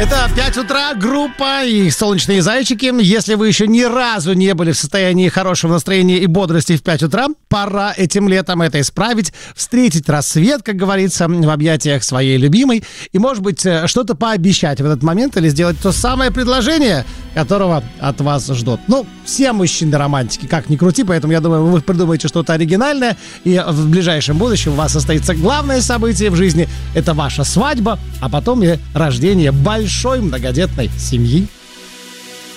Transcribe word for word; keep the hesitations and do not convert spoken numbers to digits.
Это пять утра, группа и солнечные зайчики. Если вы еще ни разу не были в состоянии хорошего настроения и бодрости в пять утра, пора этим летом это исправить, встретить рассвет, как говорится, в объятиях своей любимой, и, может быть, что-то пообещать в этот момент или сделать то самое предложение, которого от вас ждут. Ну, все мужчины романтики, как ни крути, поэтому я думаю, вы придумаете что-то оригинальное, и в ближайшем будущем у вас состоится главное событие в жизни. Это ваша свадьба, а потом и рождение большой многодетной семьи.